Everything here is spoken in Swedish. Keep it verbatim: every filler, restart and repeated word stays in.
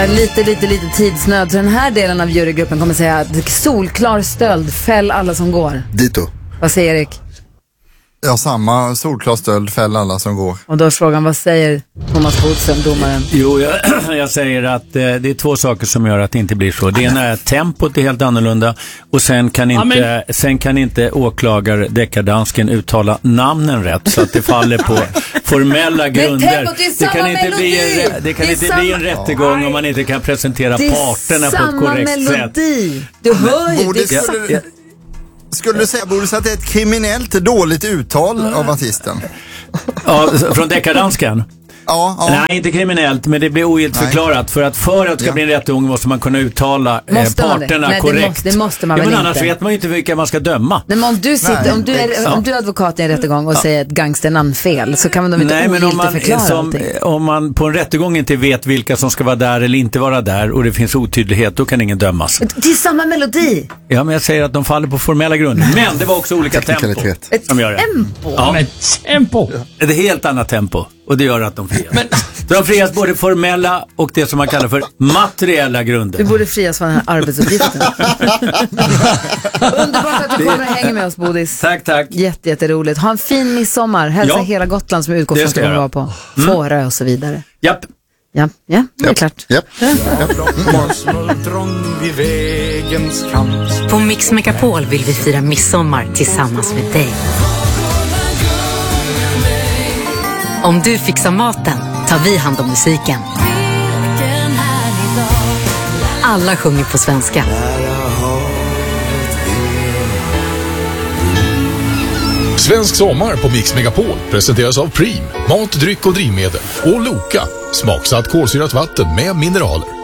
Lite, lite, lite tidsnöd. Så den här delen av jurygruppen kommer säga att solklar stöld, fäll alla som går. Dito. Vad säger Erik? Ja, samma solklar stöld, fäll alla som går. Och då är frågan, vad säger Thomas Bodström, domaren? Jo, jag, jag säger att eh, det är två saker som gör att det inte blir så. Det ena är att tempot är helt annorlunda och sen kan inte, ja, men... sen kan inte åklagare deckardansken uttala namnen rätt så att det faller på formella grunder. Det kan inte bli en, det kan det inte samma... bli en rättegång om man inte kan presentera parterna på ett korrekt melodi. sätt. Du hör ju, det är samma melodi. Skulle du säga, borde du säga att det är ett kriminellt dåligt uttal av artisten? Ja, från deckardansken? Ja, ja. Nej, inte kriminellt, men det blir ogiltigt förklarat. För att för att det ska ja. bli en rättegång måste man kunna uttala eh, parterna Nej, korrekt. Det måste, det måste man ja, väl men annars inte. vet man ju inte vilka man ska döma. Nej, men om du sitter, om du är, om du är advokat i en rättegång och ja. säger ett gangsternamn fel, så kan man de inte Nej, men om man, förklara som, allting. Om man på en rättegång inte vet vilka som ska vara där eller inte vara där och det finns otydlighet, då kan ingen dömas. Det är samma melodi. Ja, men jag säger att de faller på formella grunder. Men det var också olika tempo ett som gör det. Tempo? Ja. Men tempo. Ett helt annat tempo. Och det gör att de frias. Men... De frias både formella och det som man kallar för materiella grunder. Du borde frias från den här arbetsuppgiften. Underbart att du kommer och hänger med oss, Bodis. Tack, tack. Jätte, jätteroligt. Ha en fin midsommar. Hälsa ja. hela Gotland som utgår från att du kommer vara på. Fårö mm. och så vidare. Japp. Ja, ja, det är Japp. klart. Japp. Ja. Japp. På Mix Megapol vill vi fira midsommar tillsammans med dig. Om du fixar maten tar vi hand om musiken. Alla sjunger på svenska. Svensk sommar på Mix Megapol presenteras av Preem, mat, dryck och drivmedel. Och Loka, smaksatt kolsyrat vatten med mineraler.